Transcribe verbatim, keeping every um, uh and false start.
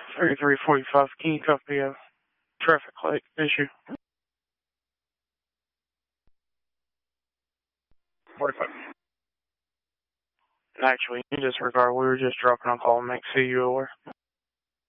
thirty-three forty-five, can you copy a traffic light issue? forty-five. Actually, in disregard, we were just dropping a call and make C U aware.